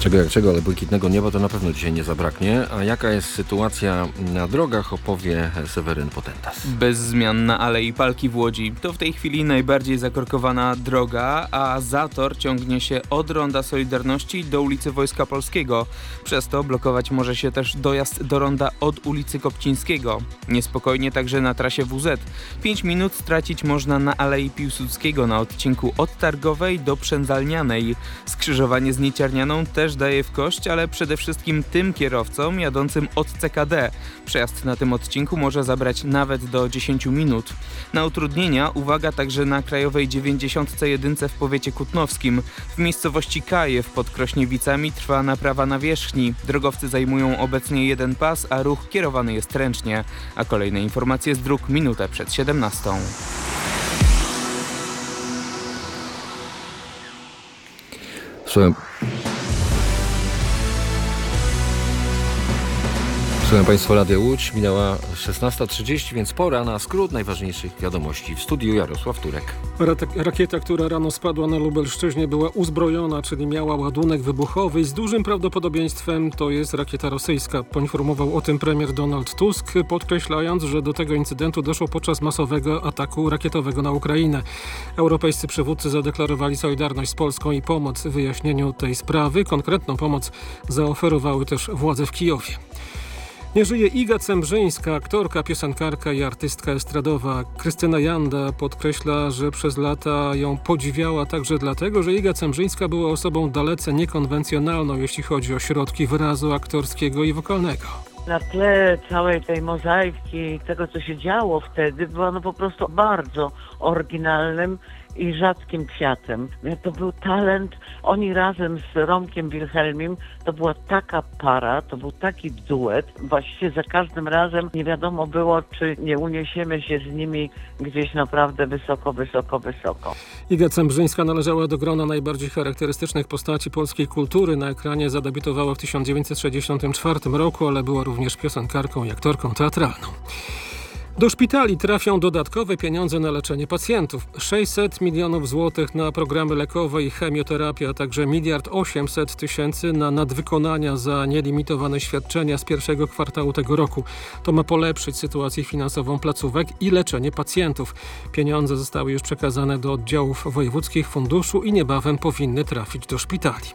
Czego jak czego, ale błękitnego nieba to na pewno dzisiaj nie zabraknie. A jaka jest sytuacja na drogach, opowie Seweryn Potentas. Bez zmian na Alei Palki w Łodzi. To w tej chwili najbardziej zakorkowana droga, a zator ciągnie się od Ronda Solidarności do ulicy Wojska Polskiego. Przez to blokować może się też dojazd do ronda od ulicy Kopcińskiego. Niespokojnie także na trasie WZ. 5 minut stracić można na Alei Piłsudskiego na odcinku od Targowej do Przędzalnianej. Skrzyżowanie z Nieciarnianą też daje w kość, ale przede wszystkim tym kierowcom jadącym od CKD. Przejazd na tym odcinku może zabrać nawet do 10 minut. Na utrudnienia uwaga także na krajowej 91 w powiecie kutnowskim. W miejscowości Kajew pod Krośniewicami trwa naprawa nawierzchni. Drogowcy zajmują obecnie jeden pas, a ruch kierowany jest ręcznie. A kolejne informacje z dróg minutę przed 17. Słucham Państwa Radia Łódź, minęła 16:30, więc pora na skrót najważniejszych wiadomości. W studiu Jarosław Turek. Rakieta, która rano spadła na Lubelszczyźnie, była uzbrojona, czyli miała ładunek wybuchowy i z dużym prawdopodobieństwem to jest rakieta rosyjska. Poinformował o tym premier Donald Tusk, podkreślając, że do tego incydentu doszło podczas masowego ataku rakietowego na Ukrainę. Europejscy przywódcy zadeklarowali solidarność z Polską i pomoc w wyjaśnieniu tej sprawy. Konkretną pomoc zaoferowały też władze w Kijowie. Nie żyje Iga Cembrzyńska, aktorka, piosenkarka i artystka estradowa. Krystyna Janda podkreśla, że przez lata ją podziwiała także dlatego, że Iga Cembrzyńska była osobą dalece niekonwencjonalną, jeśli chodzi o środki wyrazu aktorskiego i wokalnego. Na tle całej tej mozaiki, tego co się działo wtedy, była po prostu bardzo oryginalnym i rzadkim kwiatem. To był talent. Oni razem z Romkiem Wilhelmim, to była taka para, to był taki duet. Właściwie za każdym razem nie wiadomo było, czy nie uniesiemy się z nimi gdzieś naprawdę wysoko, wysoko, wysoko. Iga Cembrzyńska należała do grona najbardziej charakterystycznych postaci polskiej kultury. Na ekranie zadebiutowała w 1964 roku, ale była również piosenkarką i aktorką teatralną. Do szpitali trafią dodatkowe pieniądze na leczenie pacjentów. 600 milionów złotych na programy lekowe i chemioterapię, a także 1 800 000 na nadwykonania za nielimitowane świadczenia z pierwszego kwartału tego roku. To ma polepszyć sytuację finansową placówek i leczenie pacjentów. Pieniądze zostały już przekazane do oddziałów wojewódzkich funduszu i niebawem powinny trafić do szpitali.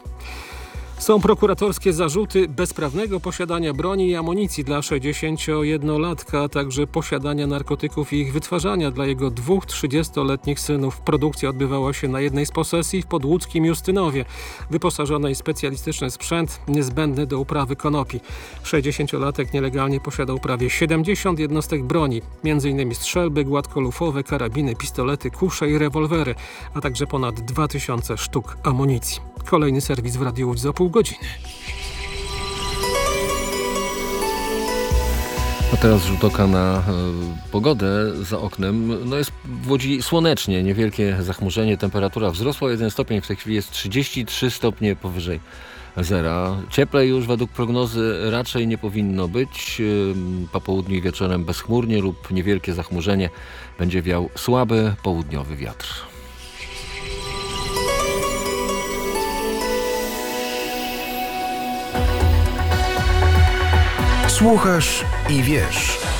Są prokuratorskie zarzuty bezprawnego posiadania broni i amunicji dla 61-latka, a także posiadania narkotyków i ich wytwarzania dla jego 2 30-letnich synów. Produkcja odbywała się na jednej z posesji w podłódzkim Justynowie, wyposażonej w specjalistyczny sprzęt niezbędny do uprawy konopi. 60-latek nielegalnie posiadał prawie 70 jednostek broni, m.in. strzelby, gładkolufowe, karabiny, pistolety, kusze i rewolwery, a także ponad 2000 sztuk amunicji. Kolejny serwis w Radiu Łódź za pół godziny. A teraz rzut oka na pogodę za oknem. Jest w Łodzi słonecznie, niewielkie zachmurzenie. Temperatura wzrosła o 1 stopień, w tej chwili jest 33 stopnie powyżej zera. Cieplej już według prognozy raczej nie powinno być. Po południu i wieczorem bezchmurnie lub niewielkie zachmurzenie. Będzie wiał słaby południowy wiatr. Słuchasz i wiesz.